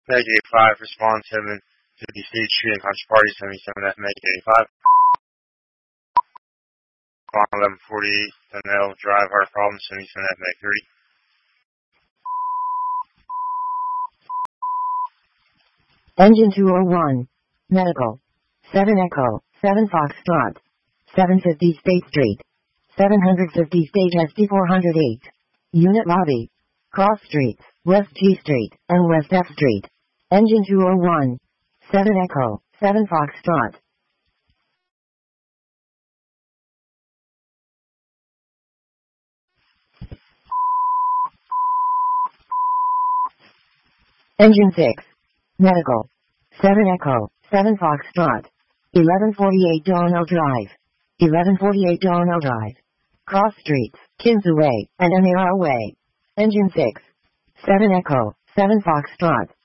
Meg 85, respond 750 State Street and Country Party 77 at Meg 85. 1140 Donnell Drive, Hard Problem 77 at Meg 30. Engine 201. Medical. 7 Echo, 7 Foxtrot. 750 State Street. 750 State SD 408. Unit Lobby. Cross Streets, West G Street, and West F Street. Engine 201. 7 Echo, 7 Foxtrot. Engine 6. Medical. 7 Echo, 7 Foxtrot. 1148 Donnell Drive. 1148 Donnell Drive. Cross Streets, Kinsey Way, and Amira Way. Engine 6. 7 Echo, 7 Foxtrot.